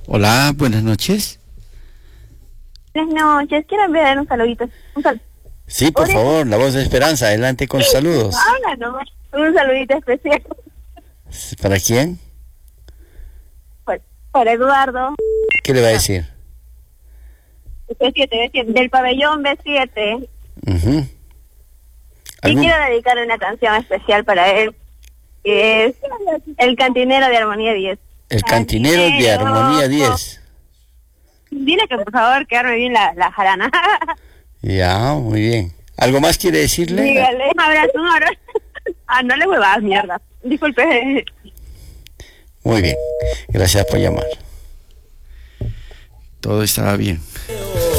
Hola, buenas noches. Buenas noches, quiero enviar un saludito. Sí, por favor, la voz de Esperanza, adelante con sus saludos. Habla nomás. Un saludito especial. ¿Para quién? Para Eduardo. ¿Qué le va a decir? B7, del pabellón B7. Uh-huh. Y quiero dedicarle una canción especial para él, que es El Cantinero de Armonía 10. El Cantinero de Armonía 10. Dile que por favor que arme bien la jarana. Ya, muy bien. ¿Algo más quiere decirle? Dígale, un abrazo. No le huevas, mierda. Disculpe. Muy bien, gracias por llamar. Todo estaba bien.